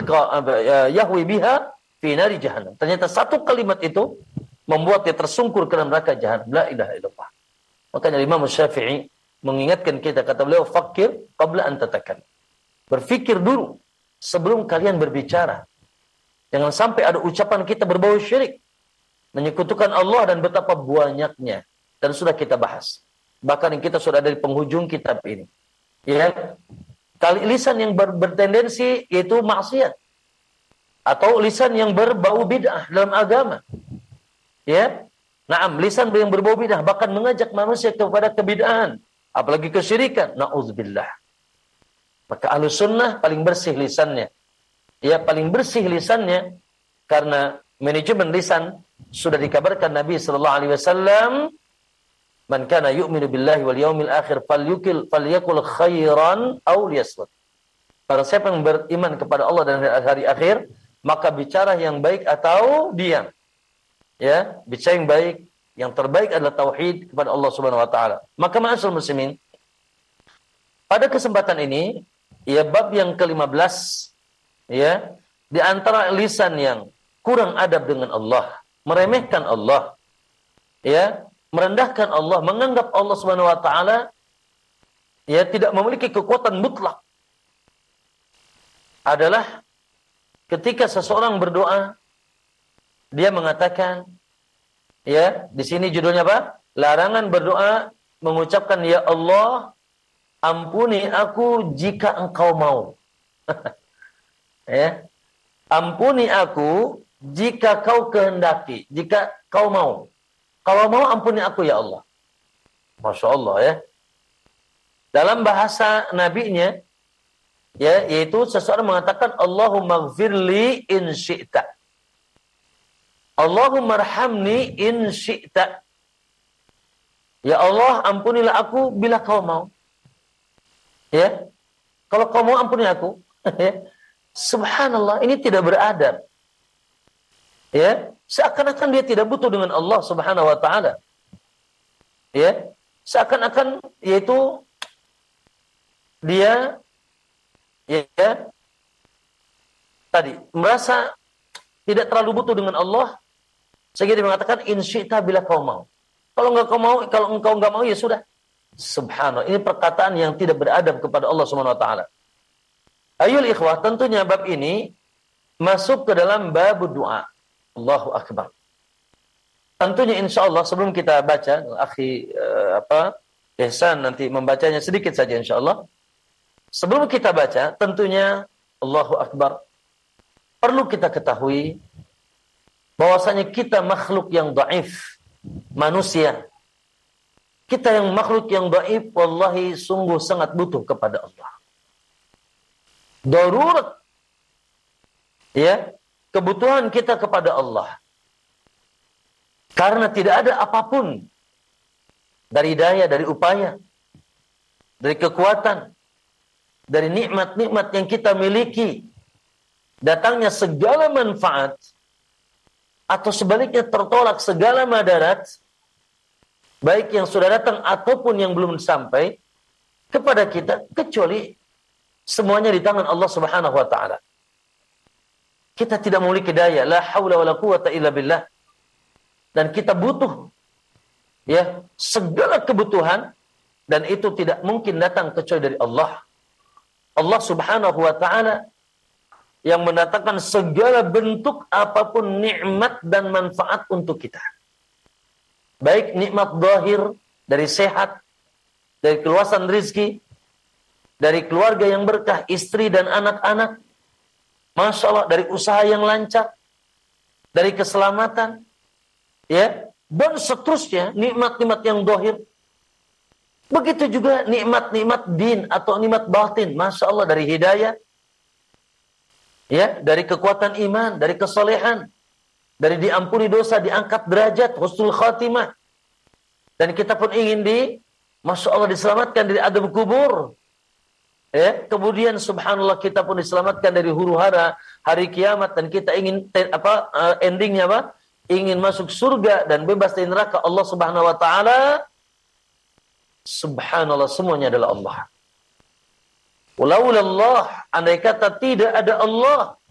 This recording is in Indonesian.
yahwi biha fi nari jahannam. Ternyata satu kalimat itu membuat dia tersungkur ke dalam neraka jahannam. La ilaha illallah. Makanya Imam Syafi'i mengingatkan kita, kata beliau, fakir qabla an tatakallam. Berfikir dulu sebelum kalian berbicara. Jangan sampai ada ucapan kita berbau syirik, menyekutukan Allah dan betapa banyaknya. Dan sudah kita bahas. Bahkan kita sudah ada di penghujung kitab ini. Ya, kali lisan yang bertendensi yaitu maksiat, atau lisan yang berbau bid'ah dalam agama. Ya, naam, lisan yang berbau bid'ah bahkan mengajak manusia kepada kebid'ahan, apalagi kesyirikan. Na'udzubillah. Maka Ahlus Sunnah paling bersih lisannya. Ya, paling bersih lisannya karena manajemen lisan sudah dikabarkan Nabi sallallahu alaihi wasallam, man kana yu'minu billahi wal yaumil akhir falyakul khairan aw liyasmut. Para siapa yang beriman kepada Allah dan hari akhir, maka bicara yang baik atau diam. Ya, bicara yang baik, yang terbaik adalah tauhid kepada Allah Subhanahu wa taala. Maka ma'asyiral muslimin, pada kesempatan ini, ya, bab yang ke-15, ya, di antara lisan yang kurang adab dengan Allah, meremehkan Allah, ya, merendahkan Allah, menganggap Allah Subhanahu wa taala ya tidak memiliki kekuatan mutlak, adalah ketika seseorang berdoa dia mengatakan, ya, di sini judulnya apa? Larangan berdoa mengucapkan ya Allah, ampuni aku jika engkau mau. Ya. Ampuni aku jika kau kehendaki, jika kau mau. Kalau mau ampuni aku ya Allah. Masya Allah, ya. Dalam bahasa nabinya, ya, yaitu seseorang mengatakan Allahumma gfirli in syi'ta. Allahumma arhamni in syi'ta. Ya Allah, ampunilah aku bila kau mau. Ya. Kalau kau mau ampuni aku. Ya. Subhanallah, ini tidak beradab. Ya, seakan-akan dia tidak butuh dengan Allah Subhanahu wa taala. Ya, seakan-akan yaitu dia ya tadi merasa tidak terlalu butuh dengan Allah, sehingga dia mengatakan in syi'ta bila kau mau. Kalau engkau enggak mau ya sudah. Subhanallah, ini perkataan yang tidak beradab kepada Allah Subhanahu wa taala. Ayul ikhwah, tentunya bab ini masuk ke dalam bab doa. Allahu Akbar. Tentunya insya Allah sebelum kita baca, akhi Ihsan nanti membacanya sedikit saja insya Allah. Sebelum kita baca, tentunya Allahu Akbar, perlu kita ketahui bahwasanya kita makhluk yang dhaif, manusia. Kita yang makhluk yang dhaif, wallahi sungguh sangat butuh kepada Allah. Darurat, ya, kebutuhan kita kepada Allah. Karena tidak ada apapun dari daya, dari upaya, dari kekuatan, dari nikmat-nikmat yang kita miliki, datangnya segala manfaat, atau sebaliknya tertolak segala madarat, baik yang sudah datang ataupun yang belum sampai kepada kita, kecuali semuanya di tangan Allah Subhanahu wa taala. Kita tidak memiliki daya, la haula wala quwata illa billah. Dan kita butuh, ya, segala kebutuhan, dan itu tidak mungkin datang kecuali dari Allah. Allah Subhanahu wa taala yang mendatangkan segala bentuk apapun nikmat dan manfaat untuk kita. Baik nikmat zahir dari sehat, dari keluasan rizki, dari keluarga yang berkah, istri dan anak-anak, Masya Allah, dari usaha yang lancar, dari keselamatan, ya, dan seterusnya, nikmat-nikmat yang zahir. Begitu juga nikmat-nikmat din atau nikmat batin, Masya Allah, dari hidayah, ya, dari kekuatan iman, dari kesolehan, dari diampuni dosa, diangkat derajat, husnul khatimah. Dan kita pun ingin Masya Allah, diselamatkan dari adab kubur. Ya, kemudian subhanallah kita pun diselamatkan dari huru-hara hari kiamat, dan kita ingin endingnya apa? Ingin masuk surga dan bebas dari neraka Allah Subhanahu wa taala. Subhanallah, semuanya adalah Allah. Walaulallah, andai kata tidak ada Allah,